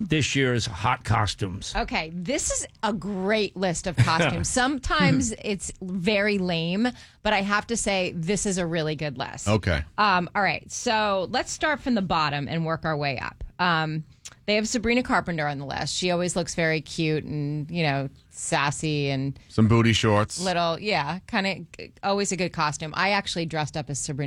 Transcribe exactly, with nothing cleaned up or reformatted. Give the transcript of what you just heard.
this year's hot costumes. Okay, this is a great list of costumes. Sometimes it's very lame, but I have to say this is a really good list. Okay. Um, all right, so let's start from the bottom and work our way up. Um, they have Sabrina Carpenter on the list. She always looks very cute and, you know, sassy and some booty shorts. Little, yeah, kind of always a good costume. I actually dressed up as Sabrina